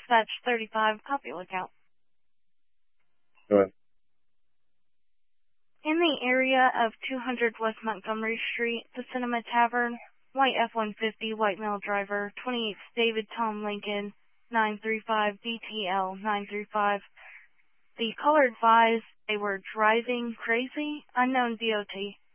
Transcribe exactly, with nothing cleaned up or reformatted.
Dispatch thirty-five, copy lookout. Go ahead. In the area of two hundred West Montgomery Street, the Cinema Tavern, white F one fifty, white male driver, twenty-eight David Tom Lincoln, nine three five D T L nine three five. The caller advised they were driving crazy, unknown D O T.